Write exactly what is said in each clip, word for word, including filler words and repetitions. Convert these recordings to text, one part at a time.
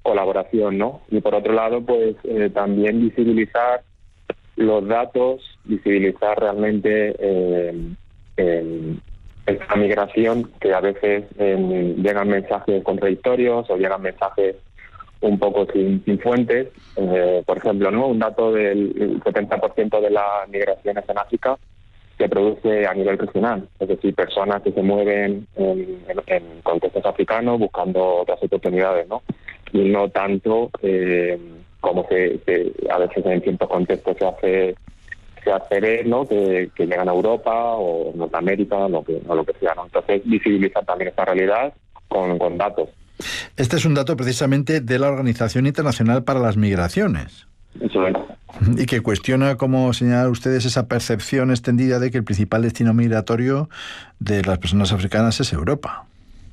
colaboración, ¿no? Y por otro lado, pues eh, también visibilizar los datos, visibilizar realmente eh, eh, esta migración, que a veces eh, llegan mensajes contradictorios o llegan mensajes un poco sin, sin fuentes. Eh, por ejemplo, ¿no? Un dato del setenta por ciento de las migraciones en África se produce a nivel regional, es decir, personas que se mueven en, en, en contextos africanos buscando otras oportunidades, ¿no? Y no tanto eh, como se, se a veces en ciertos contextos se hace se hace ver, ¿no? que, que llegan a Europa o Norteamérica o lo que, o lo que sea, ¿no? Entonces visibilizar también esta realidad con, con datos. Este es un dato precisamente de la Organización Internacional para las Migraciones. Eso es. Y que cuestiona, como señalan ustedes, esa percepción extendida de que el principal destino migratorio de las personas africanas es Europa.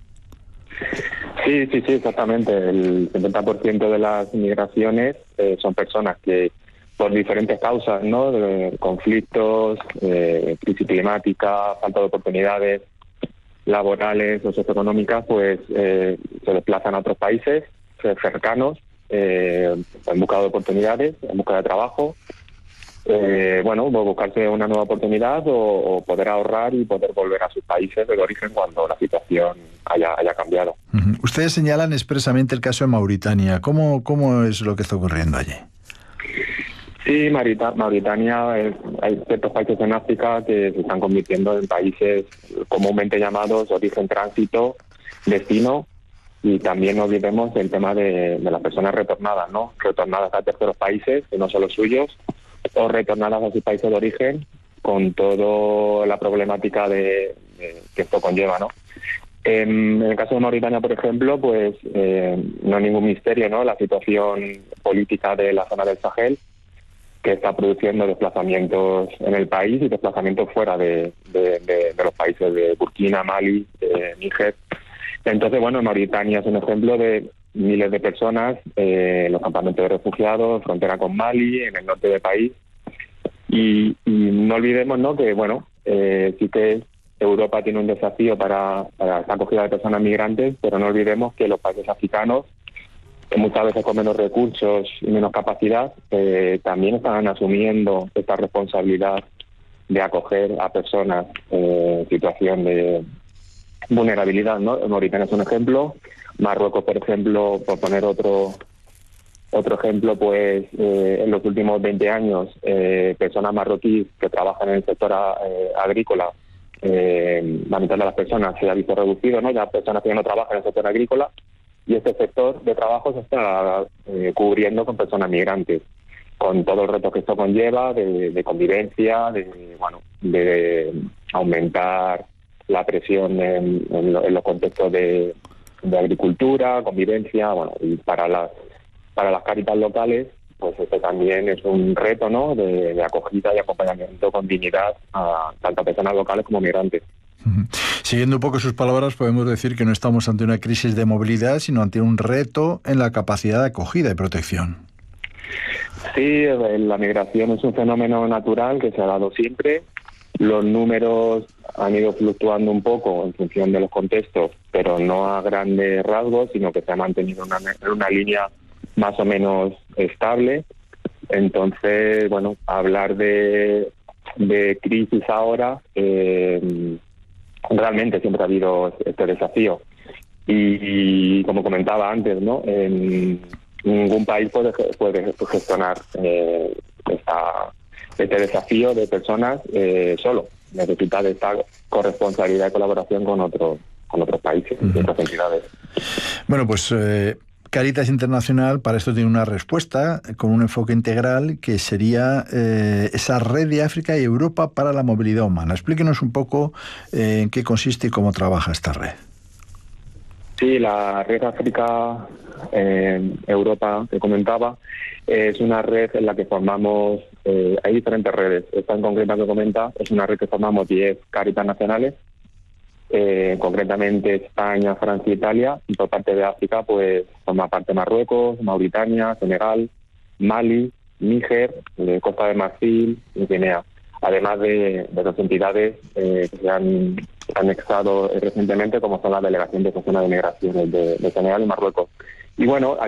Sí, sí, sí, exactamente. El setenta por ciento de las migraciones eh, son personas que, por diferentes causas, ¿no? De conflictos, eh, crisis climática, falta de oportunidades laborales o socioeconómicas, pues eh, se desplazan a otros países cercanos eh, en busca de oportunidades, en busca de trabajo. Eh, bueno, buscarse una nueva oportunidad o, o poder ahorrar y poder volver a sus países de origen cuando la situación haya, haya cambiado. Uh-huh. Ustedes señalan expresamente el caso de Mauritania. ¿Cómo, cómo es lo que está ocurriendo allí? Sí, Maurita- Mauritania, eh, hay ciertos países en África que se están convirtiendo en países comúnmente llamados origen, tránsito, destino, y también no olvidemos el tema de, de las personas retornadas, ¿no? Retornadas a terceros países, que no son los suyos, o retornadas a sus países de origen, con toda la problemática de, de que esto conlleva, ¿no? En el caso de Mauritania, por ejemplo, pues eh, no hay ningún misterio, ¿no? La situación política de la zona del Sahel, que está produciendo desplazamientos en el país y desplazamientos fuera de, de, de, de los países de Burkina, Mali, de Níger. Entonces, bueno, Mauritania es un ejemplo de miles de personas eh, en los campamentos de refugiados, frontera con Mali, en el norte del país. Y, y no olvidemos, ¿no?, que, bueno, eh, sí que Europa tiene un desafío para, para esta acogida de personas migrantes, pero no olvidemos que los países africanos, que muchas veces con menos recursos y menos capacidad, eh, también están asumiendo esta responsabilidad de acoger a personas eh, en situación de vulnerabilidad, ¿no? Mauritania es un ejemplo. Marruecos, por ejemplo, por poner otro otro ejemplo, pues eh, en los últimos veinte años, eh, personas marroquíes que trabajan en el sector eh, agrícola, eh, la mitad de las personas se ha visto reducido, ¿no? Ya personas que ya no trabajan en el sector agrícola, y este sector de trabajo se está eh, cubriendo con personas migrantes, con todo el reto que esto conlleva de, de convivencia, de bueno, de aumentar la presión en, en, lo, en los contextos de, de agricultura, convivencia, bueno, y para las para las Cáritas locales, pues este también es un reto, ¿no?, de, de acogida y acompañamiento con dignidad a tanto a personas locales como migrantes. Siguiendo un poco sus palabras, podemos decir que no estamos ante una crisis de movilidad, sino ante un reto en la capacidad de acogida y protección. Sí, la migración es un fenómeno natural que se ha dado siempre. Los números han ido fluctuando un poco en función de los contextos, pero no a grandes rasgos, sino que se ha mantenido una, una línea más o menos estable. Entonces, bueno, hablar de, de crisis ahora, eh, realmente siempre ha habido este desafío. Y, y como comentaba antes, ¿no?, en ningún país puede, puede gestionar eh, esta, este desafío de personas eh, solo. Necesita de esta corresponsabilidad y colaboración con otros con otros países y uh-huh. otras entidades. Bueno, pues eh, Cáritas Internacional para esto tiene una respuesta con un enfoque integral que sería eh, esa red de África y Europa para la movilidad humana. Explíquenos un poco eh, en qué consiste y cómo trabaja esta red. Sí, la red África eh, Europa que comentaba es una red en la que formamos, eh, hay diferentes redes. Esta en concreta que comenta es una red que formamos diez Cáritas nacionales, eh, concretamente España, Francia, Italia, y por parte de África pues forma parte Marruecos, Mauritania, Senegal, Mali, Níger, eh, Costa de Marfil y Guinea, además de, de dos entidades eh, que se han anexado recientemente, como son la Delegación de Funciones de Migraciones de, de Senegal y Marruecos. Y bueno,